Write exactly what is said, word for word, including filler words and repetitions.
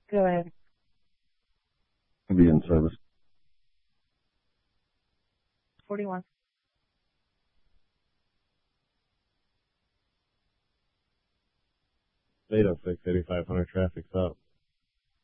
Go ahead. I'll be in service. forty-one. eight oh six, eighty-five hundred, traffic's up.